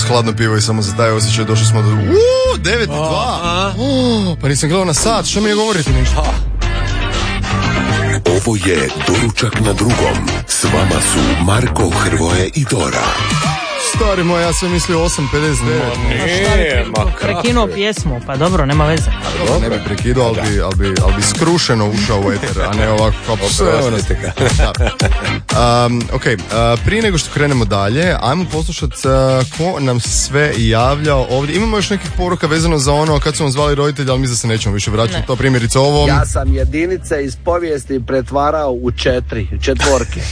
hladno pivo i samo za taj osjećaj došli smo do 9:02. Pa nisam gledao na sat, što mi ne govorite ništa? Ovo je Doručak na drugom. S vama su Marko, Hrvoje i Dora. Stari moj, ja sam mislio 8:59. Prekinuo pjesmu, pa dobro, nema veze. Ne bi prekidao, ali bi skrušeno ušao u eter, a ne ovako kao Ok, prije nego što krenemo dalje, ajmo poslušati ko nam sve javljao ovdje. Imamo još nekih poruka vezano za ono kad su vam zvali roditelji, ali mi da se nećemo više vraćati. To primjerice ovom. Ja sam jedinice iz povijesti pretvarao u četvorke.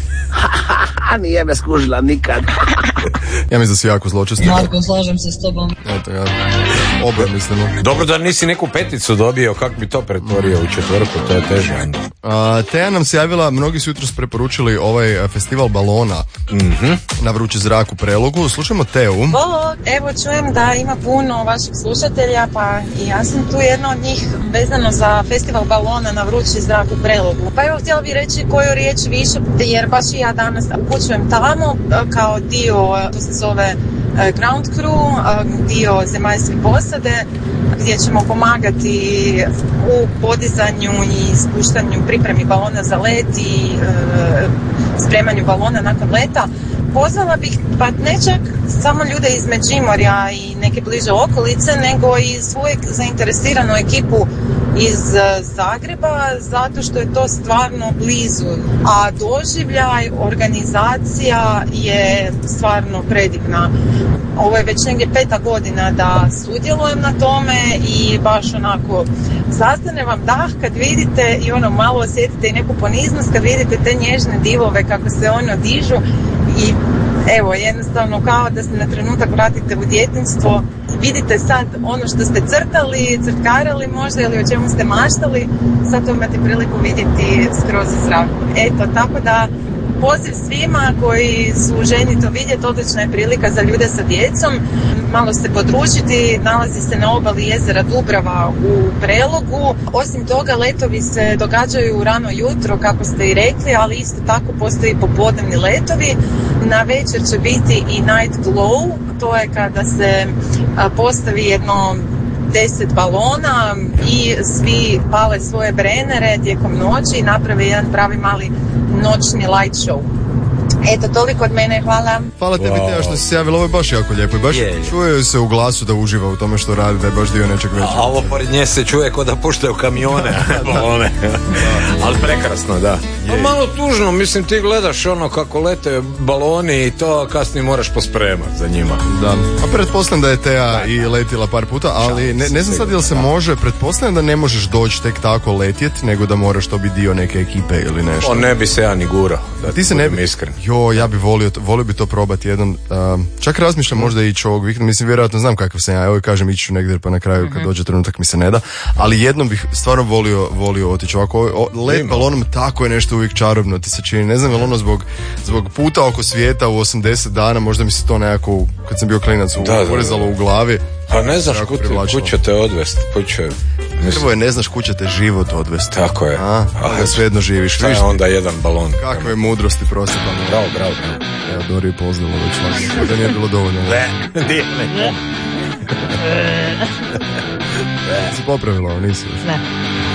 Nije me skužila nikad. Ja mislim da si jako zločesti. Marko, slažem se s tobom. Eto, ja. Oboje mislimo. Dobro da nisi neku peticu dobio, kako bi to pretvorio u četvorku, to je teže. Teja nam se javila, mnogi su jutros preporučili ovaj festival balona na Vrući zrak u Prelogu. Slušajmo Teu. Evo čujem da ima puno vaših slušatelja, pa i ja sam tu jedna od njih vezano za festival balona na Vrući zrak u Prelogu. Pa evo, htjela bih reći koju riječ više, jer baš i ja danas upućujem tamo kao dio, to se zove ground crew, dio zemaljske posade, gdje ćemo pomagati u podizanju i spuštanju, pripremi balona za let i spremanju balona nakon leta. Pozvala bih, pa ne čak samo ljude iz Međimorja i neke bliže okolice, nego i svoju zainteresiranu ekipu iz Zagreba, zato što je to stvarno blizu. A doživljaj, organizacija je stvarno predivna. Ovo je već negdje 5. godina da sudjelujem na tome i baš onako zastane vam dah kad vidite i ono malo osjetite i neku poniznost kad vidite te nježne divove kako se ono dižu i evo jednostavno kao da se na trenutak vratite u djetinjstvo. Vidite sad ono što ste crtali, crtkarali možda ili o čemu ste maštali, sad to imate priliku vidjeti skroz u zraku. Eto, tako da poziv svima koji su željni to vidjeti, odlična je prilika za ljude sa djecom, malo se podružiti, nalazi se na obali jezera Dubrava u Prelogu. Osim toga, letovi se događaju rano jutro, kako ste i rekli, ali isto tako postoji popodnevni letovi. Na večer će biti i night glow, to je kada se postavi jedno 10 balona i svi pale svoje brenere tijekom noći i naprave jedan pravi mali noćni light show. Eto, toliko od mene, hvala. Hvala tebi, Teja, što si se javila, ovo je baš jako lijepo i baš čuje se u glasu da uživa u tome što radi, da je baš dio nečeg većeg. A ovo pored nje se čuje ko da puštaju kamione, balone. Ali prekrasno, da. A malo tužno, mislim, ti gledaš ono kako lete baloni i to kasnije moraš pospremat za njima. Da, a pretpostavljam da je Teja i letila par puta, ali ne znam sad jel se može, pretpostavljam da ne možeš doći tek tako letjet, nego da moraš to biti dio neke ekipe ili nešto. O, ne bi se ja ni gurao, da ti se ne bi iskren. Ja bi volio bi to probati jedan, čak razmišljam možda ići ovog vikenda, mislim vjerojatno znam kakav sam ja, evo kažem ići ću negdje pa na kraju kad dođe trenutak mi se ne da, ali jednom bih stvarno volio otići ovako, let balonom tako je nešto uvijek čarobno ti se čini, ne znam je li ono zbog puta oko svijeta u 80 dana, možda mi se to nekako, kad sam bio klinac, urezalo u glavi. Pa ne znaš kud će te odvesti, Prvo je ne znaš kud će te život odvesti. Tako je. Ali ga svejedno živiš. Šta je onda jedan balon? Kakve mudrosti prosjepano. Bravo. Evo, Dori je pozdalo već vas. Da nije bilo dovoljno. Ne. Si popravila ovo, nisi još? Ne.